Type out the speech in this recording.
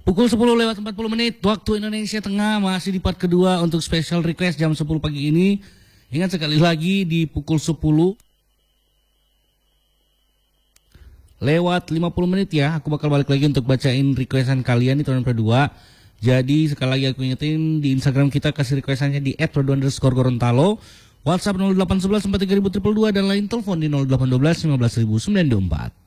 Pukul 10 lewat 40 menit waktu Indonesia Tengah, masih di part kedua untuk special request jam 10 pagi ini. Ingat sekali lagi di pukul 10 lewat 50 menit ya, aku bakal balik lagi untuk bacain requestan kalian di tahun kedua. Jadi sekali lagi aku ingetin, di Instagram kita kasih requestannya di @rodo_gorontalo, WhatsApp 0811 43022 dan lain telepon di 0812 15924.